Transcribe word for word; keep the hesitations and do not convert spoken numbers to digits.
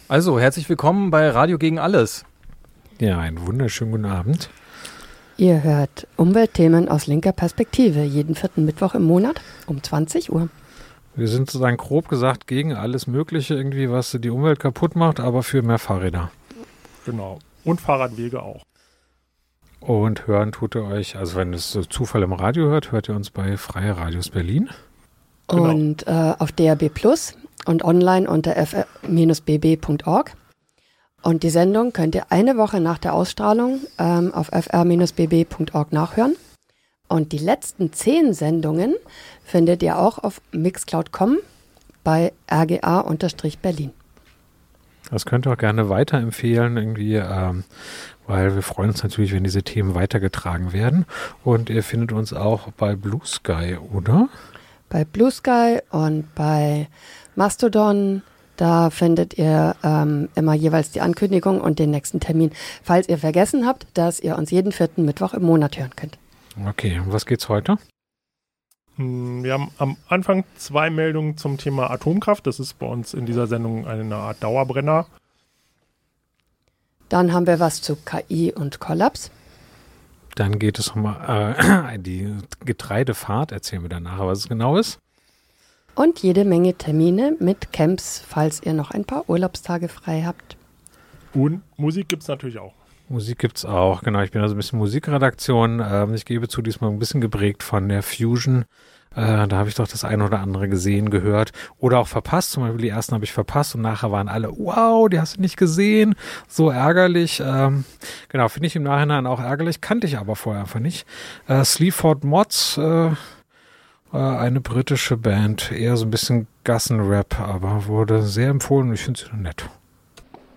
Also, herzlich willkommen bei Radio gegen alles. Ja, einen wunderschönen guten Abend. Ihr hört Umweltthemen aus linker Perspektive, jeden vierten Mittwoch im Monat um zwanzig Uhr. Wir sind sozusagen grob gesagt gegen alles Mögliche irgendwie, was die Umwelt kaputt macht, aber für mehr Fahrräder. Genau. Und Fahrradwege auch. Und hören tut ihr euch, also wenn es so Zufall im Radio hört, hört ihr uns bei Freie Radios Berlin. Genau. Und äh, auf D A B Plus und online unter f r b b punkt org. Und die Sendung könnt ihr eine Woche nach der Ausstrahlung ähm, auf f r b b punkt org nachhören. Und die letzten zehn Sendungen findet ihr auch auf mixcloud punkt com bei r g a Berlin. Das könnt ihr auch gerne weiterempfehlen, irgendwie, ähm, weil wir freuen uns natürlich, wenn diese Themen weitergetragen werden. Und ihr findet uns auch bei Blue Sky, oder? Bei Blue Sky und bei Mastodon, da findet ihr ähm, immer jeweils die Ankündigung und den nächsten Termin, falls ihr vergessen habt, dass ihr uns jeden vierten Mittwoch im Monat hören könnt. Okay, um was geht's heute? Wir haben am Anfang zwei Meldungen zum Thema Atomkraft. Das ist bei uns in dieser Sendung eine Art Dauerbrenner. Dann haben wir was zu K I und Kollaps. Dann geht es um äh, die Getreidefahrt, erzählen wir danach, was es genau ist. Und jede Menge Termine mit Camps, falls ihr noch ein paar Urlaubstage frei habt. Und Musik gibt es natürlich auch. Musik gibt es auch, genau. Ich bin also ein bisschen Musikredaktion. Ähm, ich gebe zu, diesmal ein bisschen geprägt von der Fusion. Äh, da habe ich doch das eine oder andere gesehen, gehört oder auch verpasst. Zum Beispiel die ersten habe ich verpasst und nachher waren alle, wow, die hast du nicht gesehen. So ärgerlich. Ähm, genau, finde ich im Nachhinein auch ärgerlich. Kannte ich aber vorher einfach nicht. Äh, Sleaford Mods, äh, eine britische Band, eher so ein bisschen Gassenrap, aber wurde sehr empfohlen und ich finde sie nett.